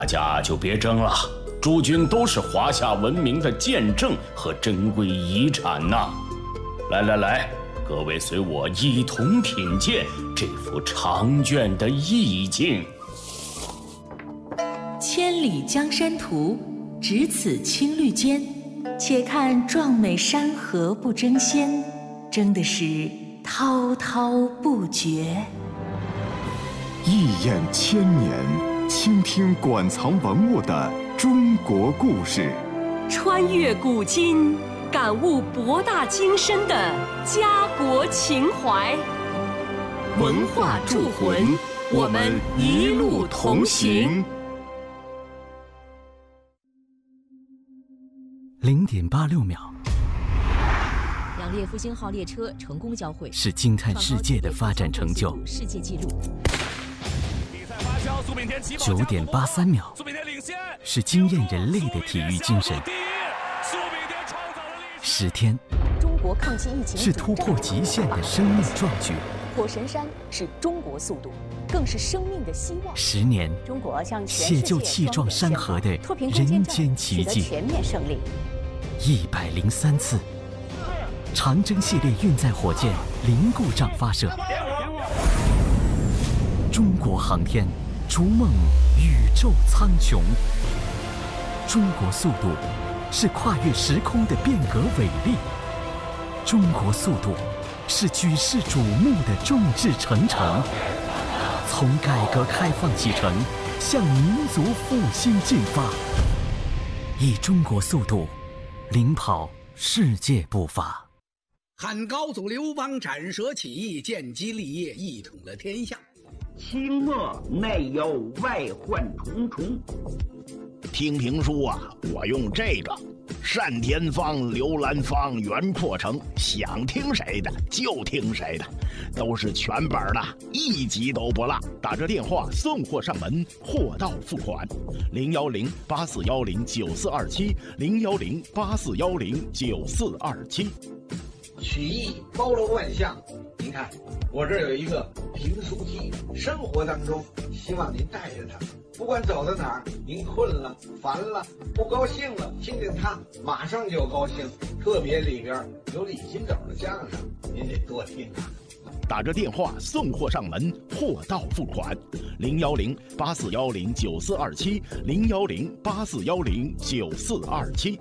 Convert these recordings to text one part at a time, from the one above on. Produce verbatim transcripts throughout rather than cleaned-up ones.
大家就别争了，诸君都是华夏文明的见证和珍贵遗产呐！来来来，各位随我一同品鉴这幅长卷的意境。 千里江山图，只此青绿间。且看壮美山河不争先，争的是滔滔不绝。 一眼千年，倾听馆藏文物的中国故事， 穿越古今，感悟博大精深的家国情怀。 文化铸魂，我们一路同行。 零点八六秒， 两列复兴号列车成功交汇， 是惊叹世界的发展成就。 世界纪录。 九点八三秒，是惊艳人类的体育精神。十天， 中国抗击疫情是突破极限的生命壮举。 火神山是中国速度，更是生命的希望。 十年， 中国向全世界写就气壮山河的人间奇迹。 全面胜利。 一百零三次，长征系列运载火箭零故障发射。中国航天逐梦宇宙苍穹。中国速度是跨越时空的变革伟力。中国速度是举世瞩目的众志成城。从改革开放启程，向民族复兴进发，以中国速度领跑世界步伐。 汉高祖刘邦斩蛇起义，建基立业，一统了天下。 清末内忧外患重重。听评书啊，我用这个单田芳、刘兰芳、袁阔成，想听谁的就听谁的，都是全本的，一集都不落。打着电话送货上门，货到付款。零幺零八四幺零九四二七，零幺零八四幺零九四二七。 曲艺包罗万象，您看我这儿有一个评书机，生活当中希望您带着它，不管走到哪儿，您困了、烦了、不高兴了，听听它，马上就高兴。特别里边有李金斗的相声，您得多听啊。 打着电话送货上门，货到付款。零幺零八四幺零九四二七，零幺零八四幺零九四二七。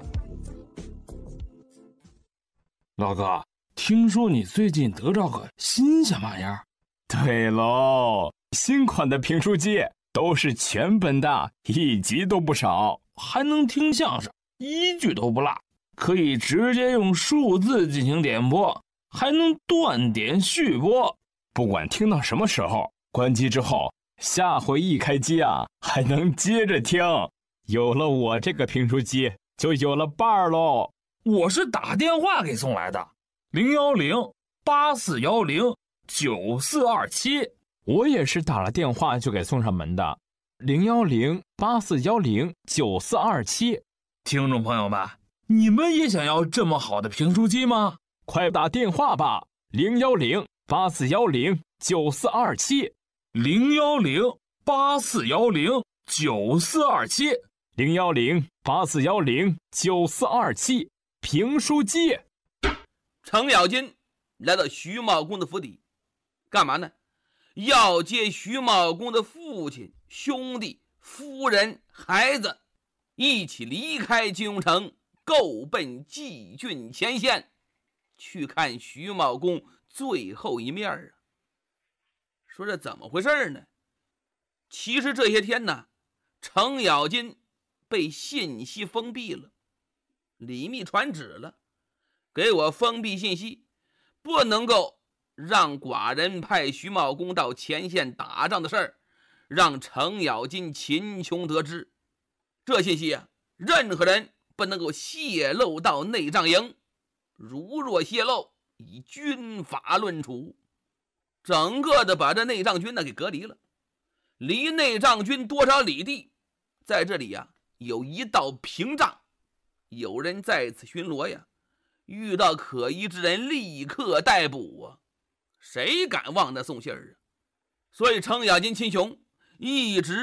老哥，听说你最近得着个新鲜玩意儿？ 对喽，新款的评书机都是全本的，一集都不少， 还能听相声，一句都不落，可以直接用数字进行点播，还能断点续播。 不管听到什么时候，关机之后，下回一开机啊，还能接着听。有了我这个评书机，就有了伴儿喽。 我是打电话给送来的，零幺零八四幺零九四二七。 我也是打了电话就给送上门的，零幺零八四幺零九四二七。 听众朋友们，你们也想要这么好的评书机吗？ 快打电话吧，零幺零八四幺零九四二七， 零幺零八四幺零九四二七， 零幺零八四幺零九四二七。评书机。 程咬金来到徐茂公的府邸，干嘛呢？要接徐茂公的父亲、兄弟、夫人、孩子一起离开金庸城，够奔蓟郡前线，去看徐茂公最后一面啊！说这怎么回事呢？其实这些天呢，程咬金被信息封闭了，李密传旨了，给我封闭信息，不能够让寡人派徐茂公到前线打仗的事儿，让程咬金秦琼得知。这信息啊，任何人不能够泄露到内帐营，如若泄露，以军法论处。整个的把这内帐军呢给隔离了。离内帐军多少里地，在这里呀、啊、有一道屏障，有人在此巡逻呀，遇到可疑之人立刻逮捕啊！谁敢往那送信儿啊？所以程咬金、秦琼一直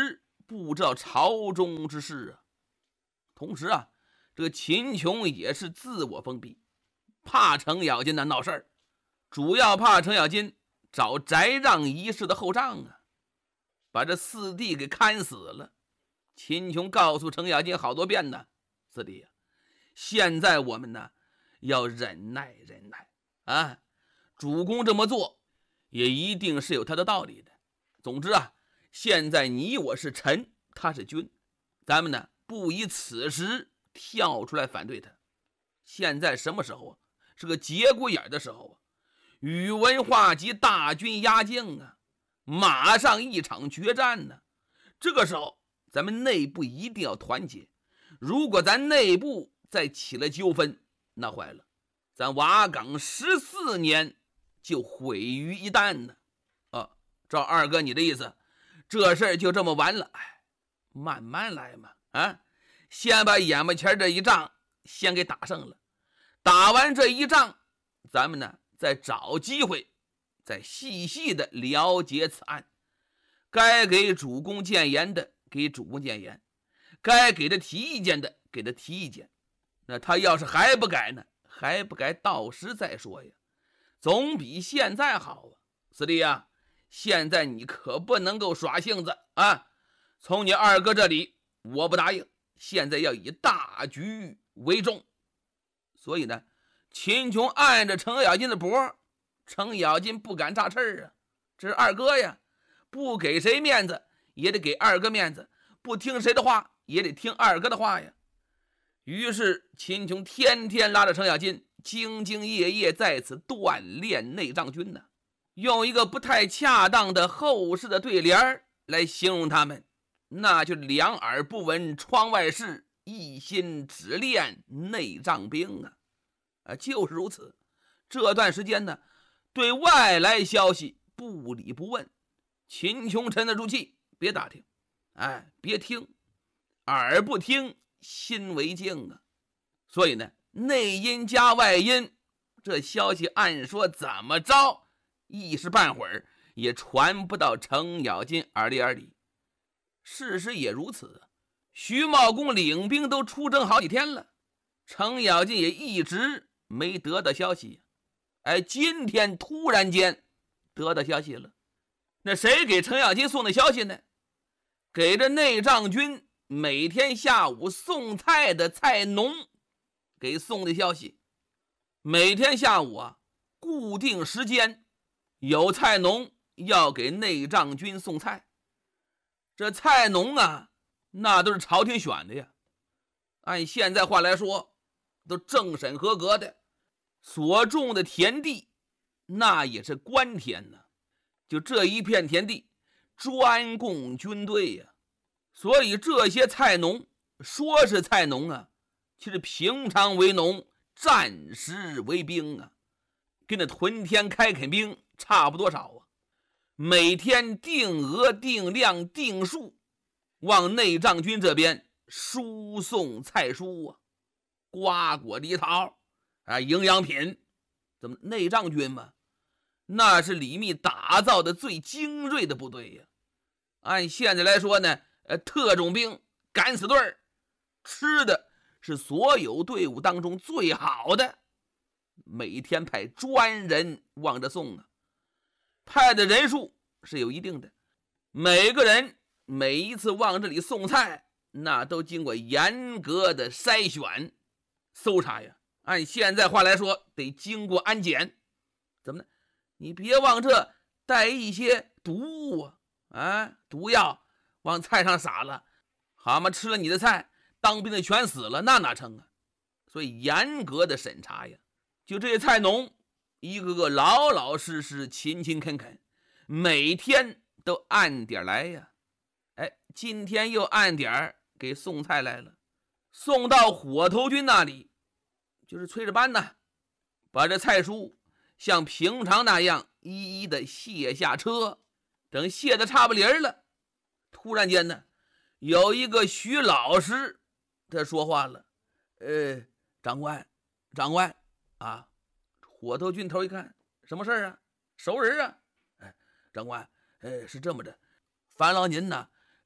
不知道朝中之事啊。同时啊，这个秦琼也是自我封闭，怕程咬金呢闹事儿，主要怕程咬金找翟让一事的后账啊，把这四弟给看死了。秦琼告诉程咬金好多遍呢，四弟啊，现在我们呢要忍耐忍耐啊，主公这么做也一定是有他的道理的。总之啊，现在你我是臣，他是君，咱们呢不以此时跳出来反对他。现在什么时候啊？是个节骨眼的时候啊，宇文化及大军压境啊，马上一场决战呢。这个时候咱们内部一定要团结，如果咱内部再起了纠纷，那坏了，咱瓦岗十四年就毁于一旦呢。啊，照二哥你的意思，这事儿就这么完了？哎，慢慢来嘛，啊，先把眼巴前这一仗先给打胜了，打完这一仗，咱们呢再找机会，再细细的了解此案，该给主公谏言的给主公谏言，该给他提意见的给他提意见。那他要是还不改呢，还不改，到时再说呀，总比现在好啊。四弟啊，现在你可不能够耍性子啊！从你二哥这里我不答应，现在要以大局为重。所以呢，秦琼按着程咬金的脖，程咬金不敢插翅啊。这是二哥呀，不给谁面子也得给二哥面子，不听谁的话也得听二哥的话呀。于是秦琼天天拉着程咬金兢兢业业在此锻炼内帐军呢。用一个不太恰当的后世的对联来形容他们，那就是两耳不闻窗外事，一心只练内帐兵啊。啊，就是如此。这段时间呢，对外来消息不理不问，秦琼沉得住气，别打听，哎，别听，耳不听，心为静啊。所以呢，内因加外因，这消息按说怎么着，一时半会儿也传不到程咬金耳里耳里。事实也如此，徐茂公领兵都出征好几天了，程咬金也一直没得到消息。哎，今天突然间得到消息了。那谁给程咬金送的消息呢？给这内帐军每天下午送菜的菜农给送的消息。每天下午啊，固定时间有菜农要给内帐军送菜。这菜农啊，那都是朝廷选的呀，按现在话来说都政审合格的，所种的田地那也是官田呢，就这一片田地专供军队呀。所以这些菜农说是菜农啊，其实平常为农，战时为兵啊，跟那屯田开垦兵差不多少啊。每天定额定量定数往内帐军这边输送菜蔬啊，瓜果梨桃啊，营养品。怎么内帐军嘛，那是李密打造的最精锐的部队呀。按现在来说呢，呃，特种兵敢死队吃的是所有队伍当中最好的，每天派专人往这送啊。派的人数是有一定的，每个人每一次往这里送菜，那都经过严格的筛选搜查呀。按现在话来说，得经过安检。怎么呢？你别往这带一些毒物啊，啊，毒药往菜上撒了，好嘛，吃了你的菜，当兵的全死了，那哪成啊？所以严格的审查呀。就这些菜农，一个个老老实实、勤勤恳恳，每天都按点来呀。哎，今天又按点给送菜来了，送到火头军那里，就是催着班呢，把这菜蔬像平常那样一一的卸下车。等卸的差不离了，突然间呢，有一个徐老师他说话了：“呃，长官，长官啊！”火头军头一看，什么事啊？熟人啊！哎，长官，呃，是这么的，烦劳您呢，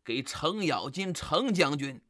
给程咬金程将军